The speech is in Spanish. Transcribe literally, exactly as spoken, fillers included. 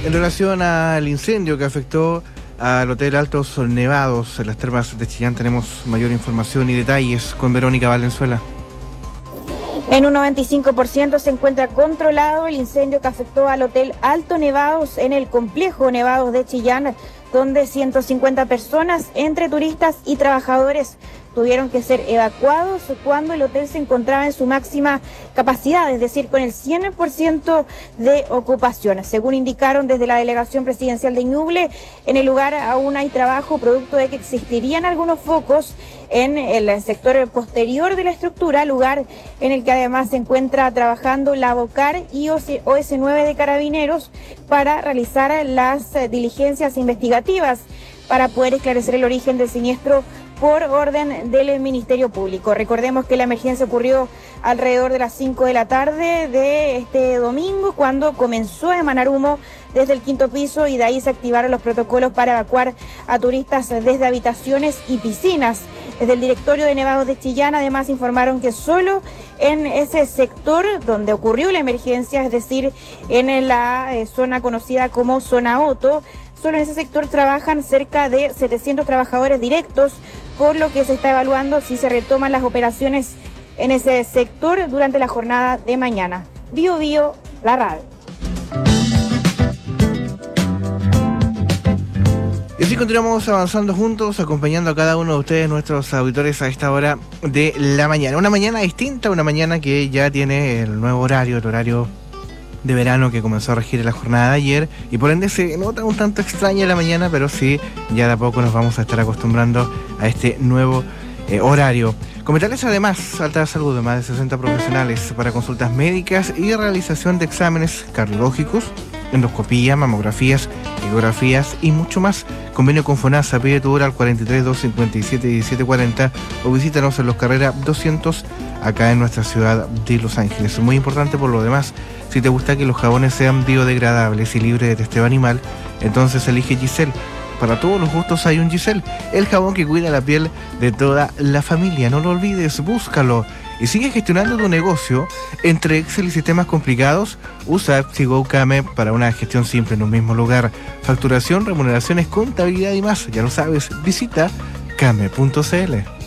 En relación al incendio que afectó al Hotel Altos Nevados en las Termas de Chillán, tenemos mayor información y detalles con Verónica Valenzuela. En un noventa y cinco por ciento se encuentra controlado el incendio que afectó al Hotel Alto Nevados en el complejo Nevados de Chillán, donde ciento cincuenta personas, entre turistas y trabajadores, tuvieron que ser evacuados cuando el hotel se encontraba en su máxima capacidad, es decir, con el cien por ciento de ocupación. Según indicaron desde la Delegación Presidencial de Ñuble, en el lugar aún hay trabajo producto de que existirían algunos focos en el sector posterior de la estructura, lugar en el que además se encuentra trabajando la BOCAR y O S nueve de Carabineros para realizar las diligencias investigativas para poder esclarecer el origen del siniestro por orden del Ministerio Público. Recordemos que la emergencia ocurrió alrededor de las cinco de la tarde de este domingo, cuando comenzó a emanar humo desde el quinto piso y de ahí se activaron los protocolos para evacuar a turistas desde habitaciones y piscinas. Desde el directorio de Nevados de Chillán además informaron que solo en ese sector donde ocurrió la emergencia, es decir, en la eh, zona conocida como Zona Otto, solo en ese sector trabajan cerca de setecientos trabajadores directos, por lo que se está evaluando si se retoman las operaciones en ese sector durante la jornada de mañana. Bio Bio, la radio. Y así continuamos avanzando juntos, acompañando a cada uno de ustedes, nuestros auditores, a esta hora de la mañana. Una mañana distinta, una mañana que ya tiene el nuevo horario, el horario de verano que comenzó a regir la jornada de ayer, y por ende se nota un tanto extraña la mañana, pero sí, ya de a poco nos vamos a estar acostumbrando a este nuevo eh, horario. Comentarles además, Alta Salud, de más de sesenta profesionales para consultas médicas y realización de exámenes cardiológicos, endoscopía, mamografías, ecografías y mucho más. Convenio con FONASA. Pide tu hora al cuarenta y tres, doscientos cincuenta y siete, diecisiete cuarenta o visítanos en Los Carrera doscientos, acá en nuestra ciudad de Los Ángeles. Muy importante por lo demás, si te gusta que los jabones sean biodegradables y libres de testeo animal, entonces elige Giselle. Para todos los gustos hay un Giselle, el jabón que cuida la piel de toda la familia. No lo olvides, búscalo. Y sigue gestionando tu negocio. Entre Excel y sistemas complicados, usa AppSiGo Kame para una gestión simple en un mismo lugar. Facturación, remuneraciones, contabilidad y más. Ya lo sabes, visita kame punto c l.